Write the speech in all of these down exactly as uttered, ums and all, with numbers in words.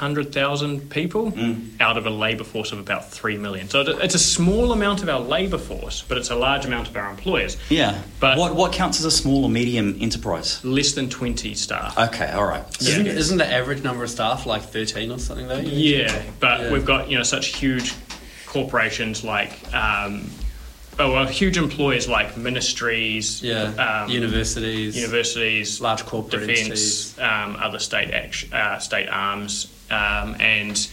hundred thousand people mm. out of a labour force of about three million. So it's a small amount of our labour force, but it's a large amount of our employers. Yeah. But what what counts as a small or medium enterprise? Less than twenty staff. Okay, all right. Isn't, Yeah. isn't the average number of staff like thirteen or something though? Yeah, but Yeah. we've got, you know, such huge corporations like, um, oh, well, huge employers like ministries, Yeah, um, universities, universities, large corporate defence, um, other state act- uh, state arms, um, and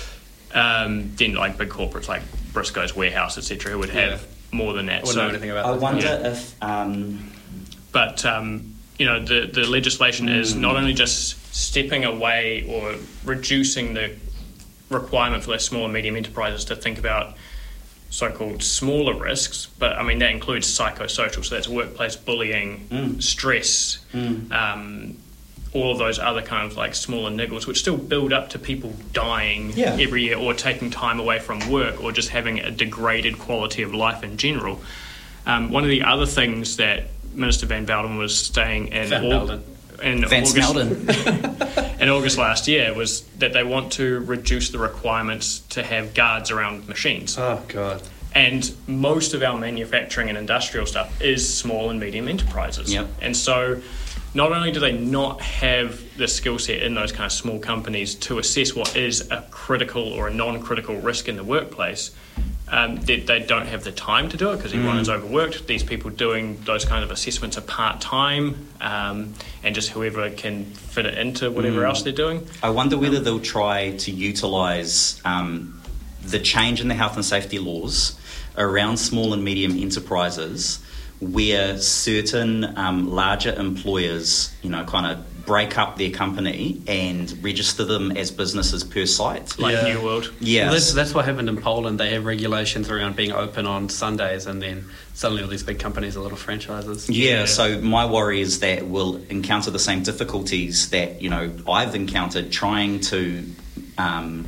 um, then like big corporates like Briscoe's Warehouse, et cetera, who would have Yeah. more than that. I wouldn't So, know anything about I that. wonder Yeah. if... Um, but um, you know, the the legislation Mm. is not only just stepping away or reducing the requirement for those small and medium enterprises to think about so-called smaller risks, but I mean that includes psychosocial, so that's workplace bullying, Mm. stress, mm. um, all of those other kind of like smaller niggles, which still build up to people dying Yeah. every year, or taking time away from work, or just having a degraded quality of life in general. Um, one of the other things that Minister Van Belden was saying in, Van Au- Belden. in Van August, Snelden. in August last year was that they want to reduce the requirements to have guards around machines. Oh god. And most of our manufacturing and industrial stuff is small and medium enterprises. Yep. And so not only do they not have the skill set in those kind of small companies to assess what is a critical or a non-critical risk in the workplace, um, they, they don't have the time to do it because everyone Mm. is overworked. These people doing those kind of assessments are part-time, um, and just whoever can fit it into whatever Mm. else they're doing. I wonder whether they'll try to utilise um, the change in the health and safety laws around small and medium enterprises, where certain um, larger employers, you know, kind of break up their company and register them as businesses per site. Like Yeah. New World. Yeah. Well, that's, that's what happened in Poland. They have regulations around being open on Sundays, and then suddenly all these big companies are little franchises. Yeah, Yeah. so my worry is that we'll encounter the same difficulties that, you know, I've encountered trying to um,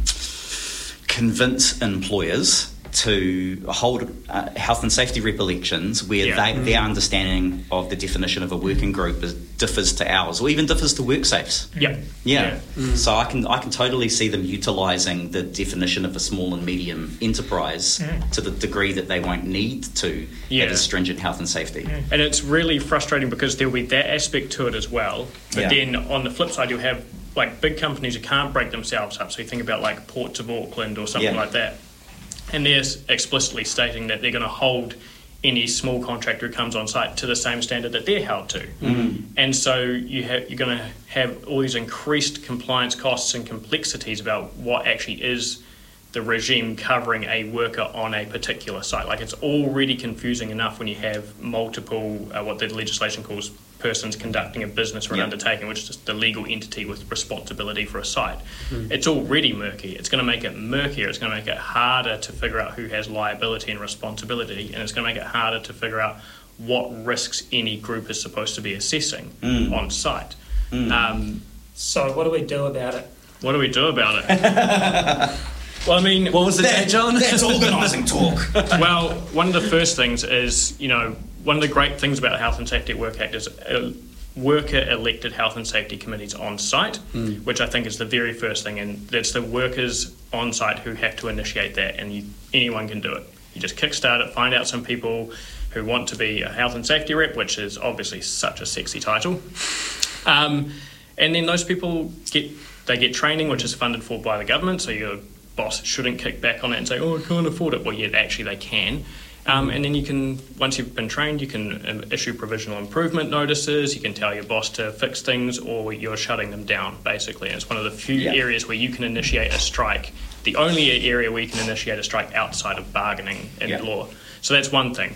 convince employers to hold uh, health and safety recollections where Yeah. they, their understanding of the definition of a working group is, differs to ours, or even differs to WorkSafe's. Yeah. Yeah. So I can I can totally see them utilising the definition of a small and medium enterprise Mm. to the degree that they won't need to Yeah. have a stringent health and safety. And it's really frustrating because there'll be that aspect to it as well. But Yeah. then on the flip side, you'll have like big companies who can't break themselves up. So you think about like Ports of Auckland or something Yeah. like that. And they're explicitly stating that they're going to hold any small contractor who comes on site to the same standard that they're held to. Mm. And so you have, you're going to have all these increased compliance costs and complexities about what actually is the regime covering a worker on a particular site. Like, it's already confusing enough when you have multiple, uh, what the legislation calls persons conducting a business or an Yeah. undertaking, which is just the legal entity with responsibility for a site. It's already murky. It's going to make it murkier. It's going to make it harder to figure out who has liability and responsibility, and it's going to make it harder to figure out what risks any group is supposed to be assessing Mm. on site. Mm. Um, So what do we do about it? what do we do about it? Well, I mean, What was the date, John? That's organising talk. well, one of the first things is, you know, one of the great things about the Health and Safety at Work Act is uh, worker-elected health and safety committees on site, Mm. which I think is the very first thing, and it's the workers on site who have to initiate that, and you, anyone can do it. You just kickstart it, find out some people who want to be a health and safety rep, which is obviously such a sexy title, um, and then those people get they get training, which is funded for by the government, so your boss shouldn't kick back on it and say, oh, I can't afford it. Well, yeah, actually they can. Um, and then you can, once you've been trained, you can um, issue provisional improvement notices, you can tell your boss to fix things, or you're shutting them down, basically. And it's one of the few Yeah. areas where you can initiate a strike, the only area where you can initiate a strike outside of bargaining in Yeah. law. So that's one thing.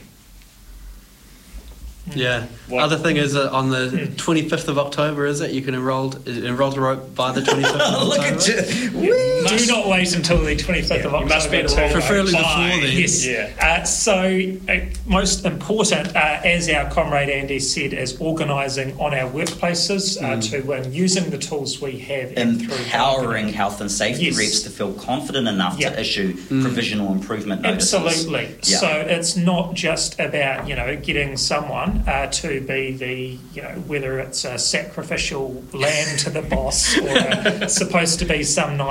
Yeah. What- Other thing is uh, on the twenty-fifth of October, is it? You can enroll enroll to vote by the twenty-fifth of Look October. at you. Do not wait until the twenty-fifth of Yeah, you October. must be to at roll Preferably by. before then. Yes. Yeah. Uh, so, uh, most important, uh, as our comrade Andy said, is organising on our workplaces uh, to um, using the tools we have and through Empowering bargaining. health and safety Yes. reps to feel confident enough Yeah. to issue provisional improvement notices. Absolutely. Yeah. So it's not just about, you know, getting someone uh, to be the, you know, whether it's a sacrificial lamb to the boss or a, supposed to be some nice